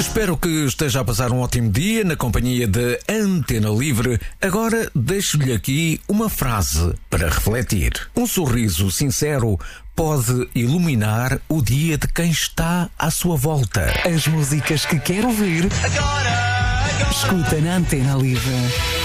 Espero que esteja a passar um ótimo dia na companhia de Antena Livre. Agora deixo-lhe aqui uma frase para refletir. Um sorriso sincero pode iluminar o dia de quem está à sua volta. As músicas que quer ouvir, escuta na Antena Livre.